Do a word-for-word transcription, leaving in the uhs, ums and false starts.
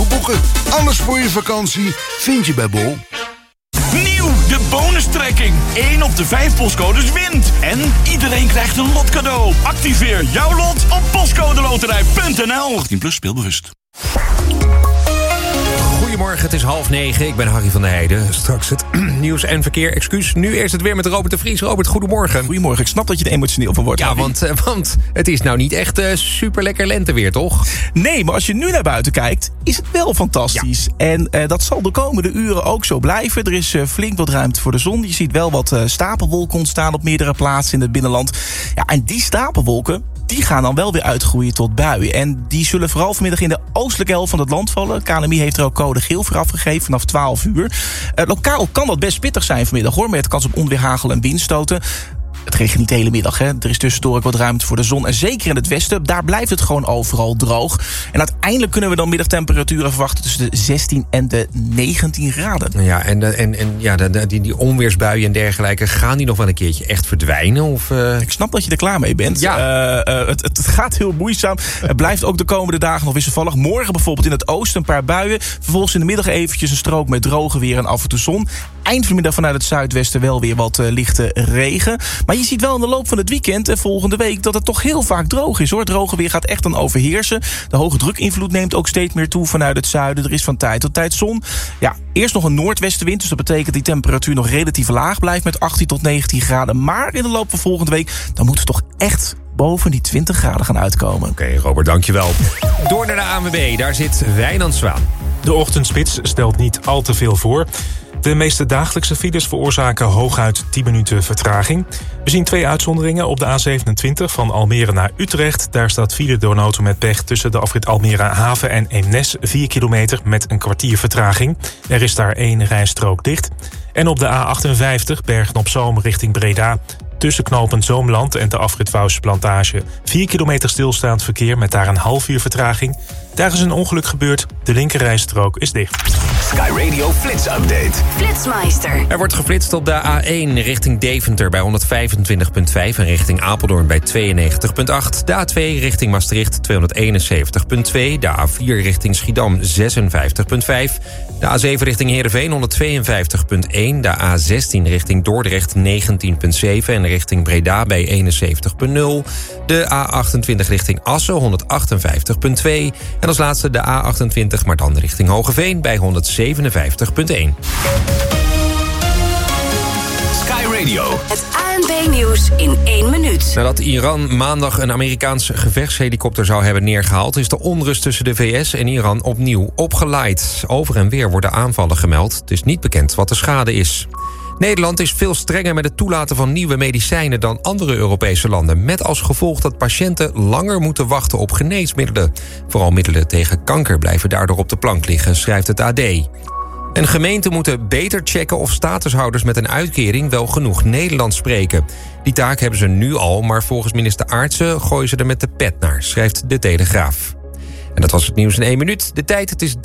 mogen boeken. Alles voor je vakantie vind je bij Bol. Nieuw, de bonustrekking. één op de vijf postcodes wint. En iedereen krijgt een lot cadeau. Activeer jouw lot op postcodeloterij punt n l. achttien plus, speelbewust. Goedemorgen, het is half negen. Ik ben Harry van der Heijden. Straks het nieuws en verkeer. Excuus, nu eerst het weer met Robert de Vries. Robert, goedemorgen. Goedemorgen, ik snap dat je er emotioneel van wordt. Ja, want, want het is nou niet echt uh, super lekker lenteweer, toch? Nee, maar als je nu naar buiten kijkt, is het wel fantastisch. Ja. En uh, dat zal de komende uren ook zo blijven. Er is uh, flink wat ruimte voor de zon. Je ziet wel wat uh, stapelwolken ontstaan op meerdere plaatsen in het binnenland. Ja, en die stapelwolken, die gaan dan wel weer uitgroeien tot buien. En die zullen vooral vanmiddag in de oostelijke helft van het land vallen. K N M I heeft er ook code geel voor afgegeven vanaf twaalf uur. Uh, lokaal kan dat best pittig zijn vanmiddag, hoor, met kans op onweer, hagel en windstoten. Het regent niet de hele middag, hè. Er is tussendoor ook wat ruimte voor de zon. En zeker in het westen, daar blijft het gewoon overal droog. En uiteindelijk kunnen we dan middagtemperaturen verwachten tussen de zestien en de negentien graden. Ja, en, en, en ja, die, die onweersbuien en dergelijke, gaan die nog wel een keertje echt verdwijnen? Of, uh... Ik snap dat je er klaar mee bent. Ja. Uh, uh, het, het gaat heel moeizaam. Het blijft ook de komende dagen nog wisselvallig. Morgen bijvoorbeeld in het oosten een paar buien. Vervolgens in de middag eventjes een strook met droge weer en af en toe zon. Eind van de middag vanuit het zuidwesten wel weer wat uh, lichte regen. Maar je ziet wel in de loop van het weekend en volgende week dat het toch heel vaak droog is, hoor. Droge weer gaat echt dan overheersen. De hoge drukinvloed neemt ook steeds meer toe vanuit het zuiden. Er is van tijd tot tijd zon. Ja, eerst nog een noordwestenwind, dus dat betekent dat die temperatuur nog relatief laag blijft met achttien tot negentien graden. Maar in de loop van volgende week, dan moet het toch echt boven die twintig graden gaan uitkomen. Oké, okay, Robert, dankjewel. Door naar de A N W B, daar zit Wijnand Zwaan. De ochtendspits stelt niet al te veel voor. De meeste dagelijkse files veroorzaken hooguit tien minuten vertraging. We zien twee uitzonderingen op de A zevenentwintig van Almere naar Utrecht. Daar staat file door een auto met pech tussen de afrit Almere Haven en Eemnes. vier kilometer met een kwartier vertraging. Er is daar één rijstrook dicht. En op de A achtenvijftig Bergen-op-Zoom richting Breda. Tussen knooppunt Zoomland en de afrit Wouwsplantage. vier kilometer stilstaand verkeer met daar een half uur vertraging. Daar is een ongeluk gebeurd. De linkerrijstrook is dicht. Sky Radio Flits Update. Flitsmeister. Er wordt geflitst op de A één richting Deventer bij honderdvijfentwintig komma vijf... en richting Apeldoorn bij tweeënnegentig komma acht. De A twee richting Maastricht tweehonderdeenenzeventig komma twee. De A vier richting Schiedam zesenvijftig komma vijf. De A zeven richting Heerenveen honderdtweeënvijftig komma één. De A zestien richting Dordrecht negentien komma zeven. En richting Breda bij eenenzeventig komma nul. De A achtentwintig richting Assen honderdachtenvijftig komma twee. En als laatste de A achtentwintig, maar dan richting Hogeveen bij honderdzevenenvijftig komma één. Sky Radio. Het A N B-nieuws in één minuut. Nadat Iran maandag een Amerikaans gevechtshelikopter zou hebben neergehaald, is de onrust tussen de V S en Iran opnieuw opgeleid. Over en weer worden aanvallen gemeld. Het is niet bekend wat de schade is. Nederland is veel strenger met het toelaten van nieuwe medicijnen dan andere Europese landen, met als gevolg dat patiënten langer moeten wachten op geneesmiddelen. Vooral middelen tegen kanker blijven daardoor op de plank liggen, schrijft het A D. En gemeenten moeten beter checken of statushouders met een uitkering wel genoeg Nederlands spreken. Die taak hebben ze nu al, maar volgens minister Aartsen gooien ze er met de pet naar, schrijft de Telegraaf. En dat was het nieuws in één minuut. De tijd, het is